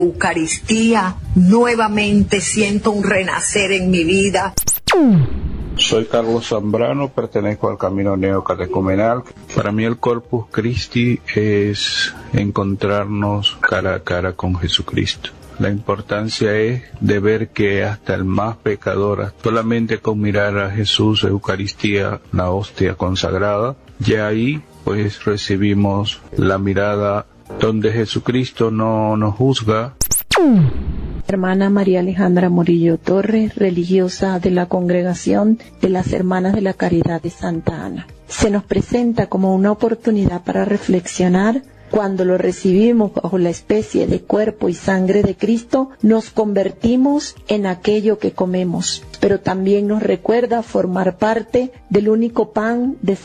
Eucaristía, nuevamente siento un renacer en mi vida. Soy Carlos Zambrano, pertenezco al Camino Neocatecumenal. Para mí el Corpus Christi es encontrarnos cara a cara con Jesucristo. La importancia es de ver que hasta el más pecador, solamente con mirar a Jesús, Eucaristía, la hostia consagrada, ya ahí pues recibimos la mirada donde Jesucristo no nos juzga. Hermana María Alejandra Murillo Torres, religiosa de la Congregación de las Hermanas de la Caridad de Santa Ana. Se nos presenta como una oportunidad para reflexionar. Cuando lo recibimos bajo la especie de cuerpo y sangre de Cristo, nos convertimos en aquello que comemos, pero también nos recuerda formar parte del único pan de